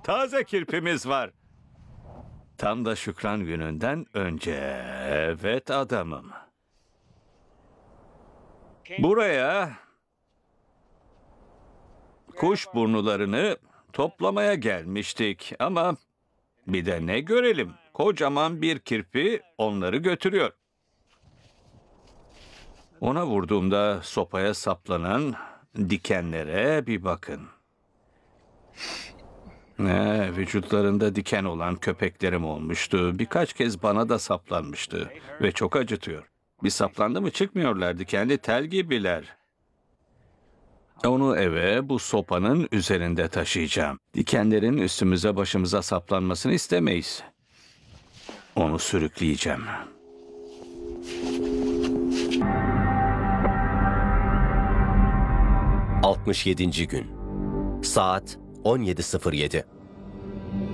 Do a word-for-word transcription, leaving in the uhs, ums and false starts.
taze kirpimiz var. Tam da Şükran gününden önce. Evet adamım. Buraya kuş burnularını toplamaya gelmiştik ama bir de ne görelim? Kocaman bir kirpi onları götürüyor. Ona vurduğumda sopaya saplanan dikenlere bir bakın. Ee, vücutlarında diken olan köpeklerim olmuştu. Birkaç kez bana da saplanmıştı ve çok acıtıyor. Bir saplandı mı çıkmıyorlar, dikenli tel gibiler. Onu eve bu sopanın üzerinde taşıyacağım. Dikenlerin üstümüze başımıza saplanmasını istemeyiz. Onu sürükleyeceğim. altmış yedinci gün. Saat on yedi sıfır yedi.